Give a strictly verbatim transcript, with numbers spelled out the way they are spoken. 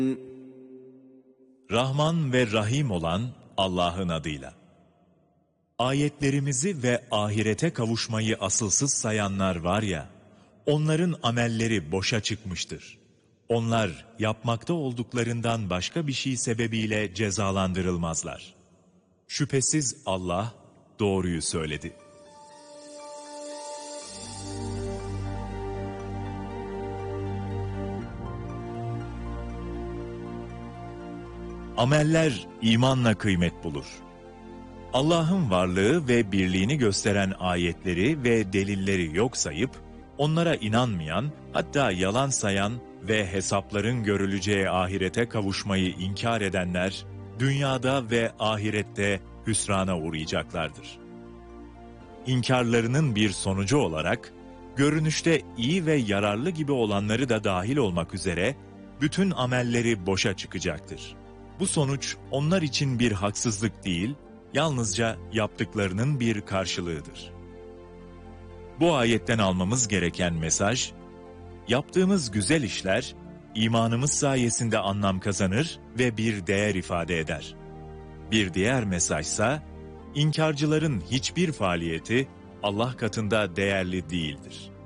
Rahman ve Rahim olan Allah'ın adıyla. Ayetlerimizi ve ahirete kavuşmayı asılsız sayanlar var ya, onların amelleri boşa çıkmıştır. Onlar yapmakta olduklarından başka bir şey sebebiyle cezalandırılmazlar. Şüphesiz Allah doğruyu söyledi. Ameller imanla kıymet bulur. Allah'ın varlığı ve birliğini gösteren ayetleri ve delilleri yok sayıp, onlara inanmayan, hatta yalan sayan ve hesapların görüleceği ahirete kavuşmayı inkar edenler, dünyada ve ahirette hüsrana uğrayacaklardır. İnkarlarının bir sonucu olarak, görünüşte iyi ve yararlı gibi olanları da dahil olmak üzere, bütün amelleri boşa çıkacaktır. Bu sonuç onlar için bir haksızlık değil, yalnızca yaptıklarının bir karşılığıdır. Bu ayetten almamız gereken mesaj, yaptığımız güzel işler, imanımız sayesinde anlam kazanır ve bir değer ifade eder. Bir diğer mesajsa, inkarcıların hiçbir faaliyeti Allah katında değerli değildir.